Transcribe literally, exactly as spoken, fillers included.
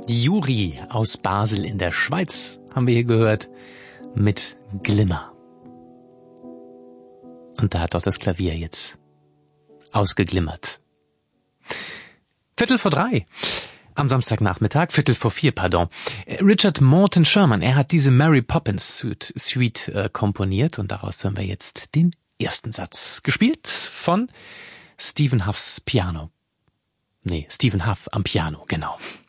Juri aus Basel in der Schweiz haben wir hier gehört mit Glimmer. Und da hat doch das Klavier jetzt ausgeglimmert. Viertel vor drei. Am Samstagnachmittag, Viertel vor vier, pardon. Richard Morton Sherman, er hat diese Mary Poppins Suite, Suite äh, komponiert und daraus hören wir jetzt den ersten Satz. Gespielt von Stephen Huffs Piano. Nee, Stephen Huff am Piano, genau.